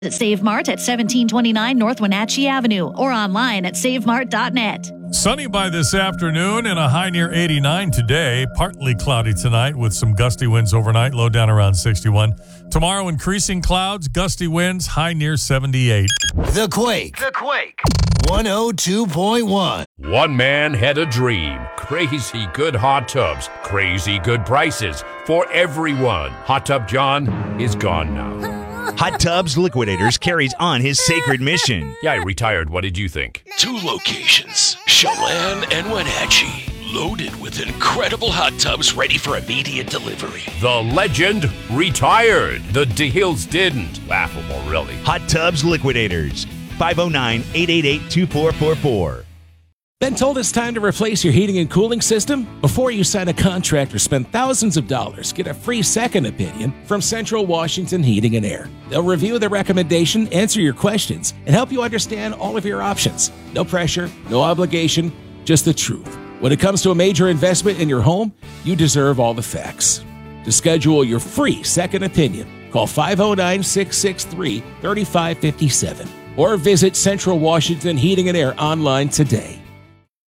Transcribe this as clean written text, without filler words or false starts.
At Save Mart at 1729 North Wenatchee Avenue or online at savemart.net. Sunny by this afternoon and a high near 89 today. Partly cloudy tonight with some gusty winds overnight, low down around 61. Tomorrow, increasing clouds, gusty winds, high near 78. The Quake. 102.1. One man had a dream. Crazy good hot tubs. Crazy good prices for everyone. Hot Tub John is gone now. Hot Tubs Liquidators carries on his sacred mission. Yeah, I retired. What did you think? 2 locations, Chelan and Wenatchee. Loaded with incredible hot tubs ready for immediate delivery. The legend retired. The deals didn't. Laughable, really. Hot Tubs Liquidators. 509-888-2444. Been told it's time to replace your heating and cooling system? Before you sign a contract or spend thousands of dollars, get a free second opinion from Central Washington Heating and Air. They'll review the recommendation, answer your questions, and help you understand all of your options. No pressure, no obligation, just the truth. When it comes to a major investment in your home, you deserve all the facts. To schedule your free second opinion, call 509-663-3557 or visit Central Washington Heating and Air online today.